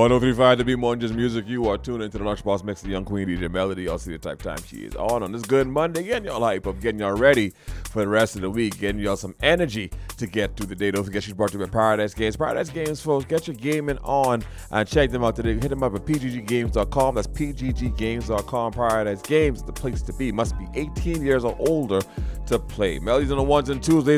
1035 to be more than just music. You are tuned into the Lunchbox Mix, the Young Queen DJ Melody. Y'all see the type time she is on this good Monday. Getting y'all hype up, getting y'all ready for the rest of the week, getting y'all some energy to get through the day. Don't forget she's brought to you by Paradise Games. Paradise Games, folks, get your gaming on and check them out today. Hit them up at pgggames.com. That's pgggames.com. Paradise Games, the place to be. Must be 18 years or older to play. Melody's on the ones and twos.